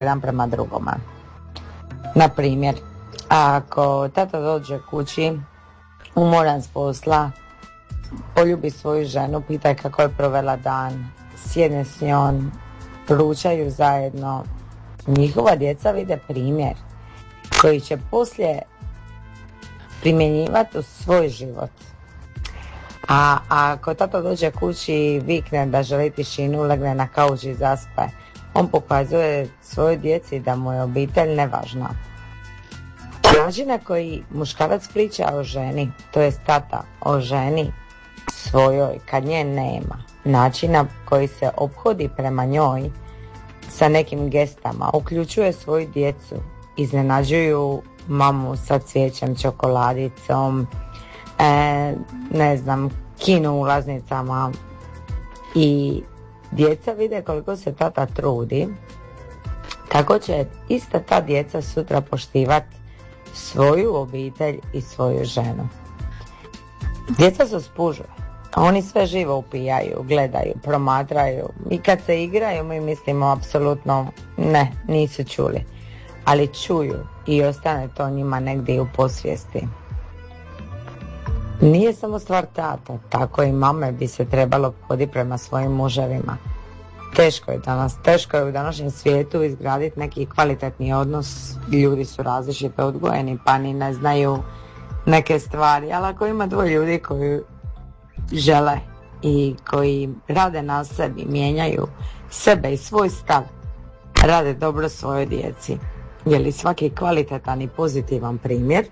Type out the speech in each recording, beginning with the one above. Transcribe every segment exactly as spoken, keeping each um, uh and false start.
jedan prema drugome. Na primjer, ako tata dođe kući umoran s posla, poljubi svoju ženu, pitaj kako je provela dan, sjedne s njom, ručaju zajedno, njihova djeca vide primjer koji će poslije primjenjivati u svoj život. A ako tata dođe kući i vikne da želi tišinu, legne na kauč i zaspe, on pokazuje svojoj djeci da mu je obitelj nevažna. Način na koji muškarac priča o ženi, to jest tata o ženi svojoj kad nje nema, način na koji se ophodi prema njoj sa nekim gestama, uključuje svoju djecu, iznenađuju mamu sa cvijećem, čokoladicom, e, ne znam, kino ulaznicama i djeca vide koliko se tata trudi, tako će ista ta djeca sutra poštivati svoju obitelj i svoju ženu. Djeca su spužve, oni sve živo upijaju, gledaju, promatraju i kad se igraju mi mislimo apsolutno ne, nisu čuli, ali čuju i ostane to njima negdje u podsvijesti. Nije samo stvar tata, tako i mame bi se trebalo poditi prema svojim muževima. Teško je danas, teško je u današnjem svijetu izgraditi neki kvalitetni odnos, ljudi su različito odgojeni pa ni ne znaju neke stvari, ali ako ima dvoje ljudi koji žele i koji rade na sebi, mijenjaju sebe i svoj stav, rade dobro svojoj djeci, je li svaki kvalitetan i pozitivan primjer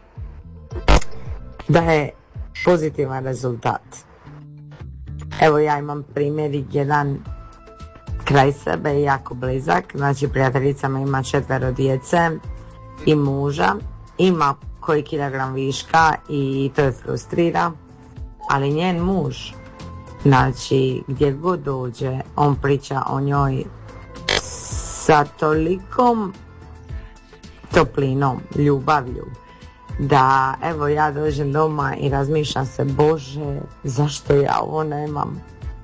daje pozitivan rezultat. Evo ja imam primjer jedan kraj sebe jako blizak, znači prijateljica me ima četvero djece i muža, ima koji kilogram viška i to je frustrira, ali njen muž, znači gdje god dođe, on priča o njoj sa tolikom toplinom, ljubavlju, da evo ja dođem doma i razmišljam se, Bože, zašto ja ovo nemam?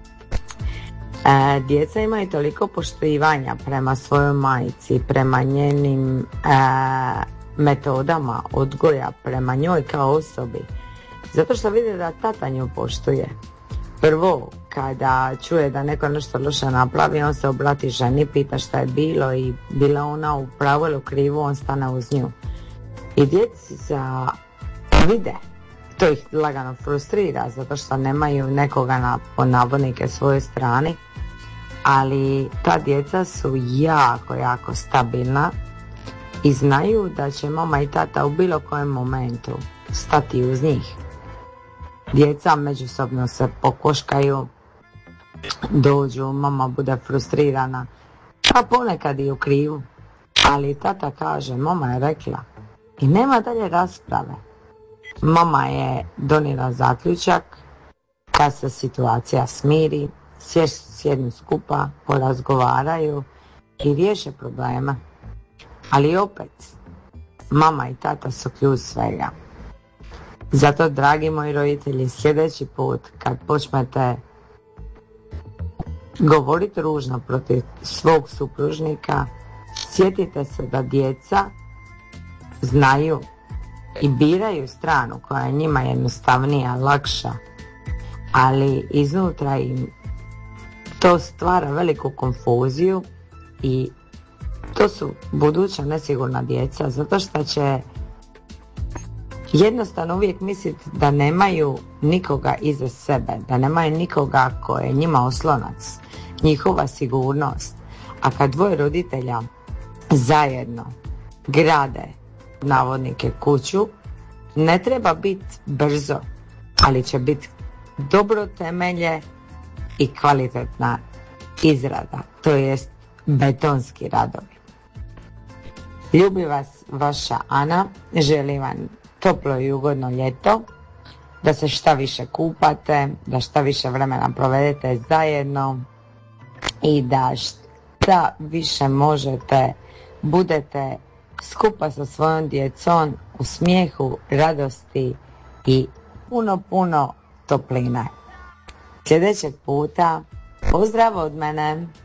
E, djeca imaju toliko poštivanja prema svojoj majci, prema njenim e, metodama odgoja, prema njoj kao osobi, zato što vide da tata nju poštuje. Prvo, kada čuje da neko nešto loše napravi, on se obrati ženi, pita šta je bilo i bila ona u pravu ili u krivu, on stane uz nju. I djeci se vide, to ih lagano frustrira zato što nemaju nekoga na, po navodnike svojoj strani, ali ta djeca su jako, jako stabilna i znaju da će mama i tata u bilo kojem momentu stati uz njih. Djeca međusobno se pokoškaju, dođu, mama bude frustrirana, pa ponekad i u krivu, ali tata kaže, mama je rekla, i nema dalje rasprave. Mama je donijela zaključak, kad se situacija smiri, sjednu skupa, porazgovaraju i riješe probleme. Ali opet, mama i tata su ključ svega. Zato, dragi moji roditelji, sljedeći put kad počnete govoriti ružno protiv svog supružnika, sjetite se da djeca znaju i biraju stranu koja je njima jednostavnija, lakša, ali iznutra im to stvara veliku konfuziju i to su buduća nesigurna djeca, zato što će jednostavno uvijek misliti da nemaju nikoga iza sebe, da nemaju nikoga ko je njima oslonac, njihova sigurnost. A kad dvoje roditelja zajedno grade navodnike kuću, ne treba biti brzo, ali će biti dobro temelje i kvalitetna izrada, to jest betonski radovi. Ljubi vas vaša Ana, želim vam toplo i ugodno ljeto, da se šta više kupate, da šta više vremena provedete zajedno i da šta više možete budete skupa sa svojom djecom u smijehu, radosti i puno, puno topline. Sljedećeg puta pozdrav od mene.